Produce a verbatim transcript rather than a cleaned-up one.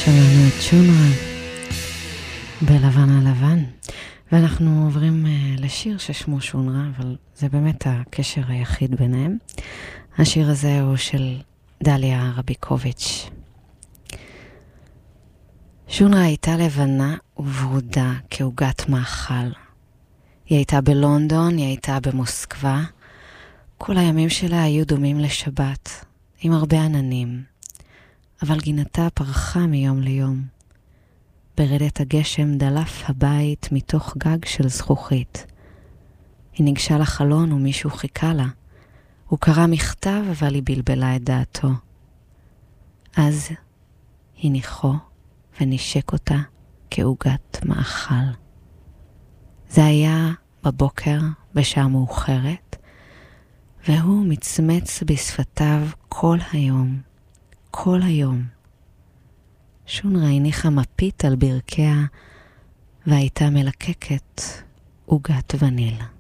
שמענו את שונרה בלבן על לבן, ואנחנו עוברים uh, לשיר ששמו שונרה, אבל זה באמת הקשר היחיד ביניהם. השיר הזה הוא של דליה רביקוביץ'. שונרה הייתה לבנה וברודה כעוגת מאכל. היא הייתה בלונדון, היא הייתה במוסקבה. כל הימים שלה היו דומים לשבת, עם הרבה עננים. אבל גינתה פרחה מיום ליום. ברדת הגשם דלף הבית מתוך גג של זכוכית. היא ניגשה לחלון ומישהו חיכה לה. הוא קרא מכתב אבל היא בלבלה את דעתו. אז הניחו ונשק אותה כעוגת מאכל. זה היה בבוקר בשעה מאוחרת, והוא מצמץ בשפתיו כל היום. כל היום. שונרה הניחה מפית על ברכיה והייתה מלקקת עוגת וניל.